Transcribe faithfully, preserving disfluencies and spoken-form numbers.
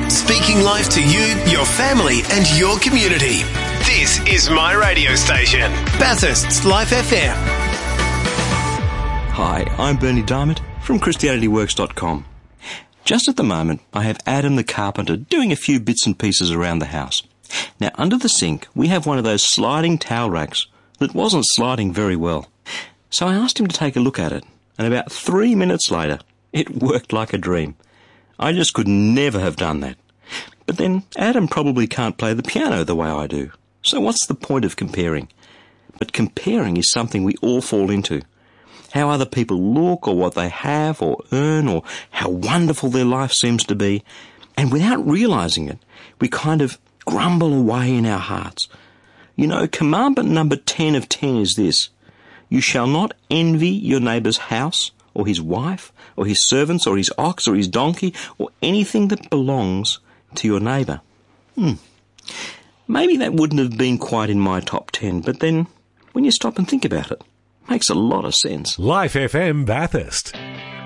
Speaking life to you, your family and your community. This is my radio station, Bathurst's Life F M. Hi, I'm Bernie Diamond from Christianity Works dot com. Just at the moment, I have Adam the carpenter doing a few bits and pieces around the house. Now, under the sink, we have one of those sliding towel racks that wasn't sliding very well. So I asked him to take a look at it, and about three minutes later, it worked like a dream. I just could never have done that. But then, Adam probably can't play the piano the way I do. So what's the point of comparing? But comparing is something we all fall into. How other people look, or what they have or earn, or how wonderful their life seems to be. And without realising it, we kind of grumble away in our hearts. You know, commandment number ten of ten is this: you shall not envy your neighbour's house, or his wife, or his servants, or his ox, or his donkey, or anything that belongs to your neighbour. Hmm. Maybe that wouldn't have been quite in my top ten, but then, when you stop and think about it, it makes a lot of sense. Life F M Bathurst.